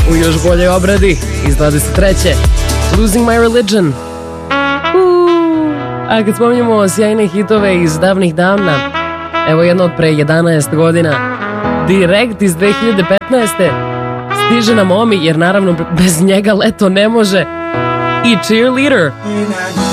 u još boljoj obradi iz 23. Losing My Religion. A kad spominjamo sjajne hitove iz davnih davna, evo jedno od pre 11 godina, direkt iz 2015. stiže nam Omi, jer naravno bez njega leto ne može, i Cheerleader.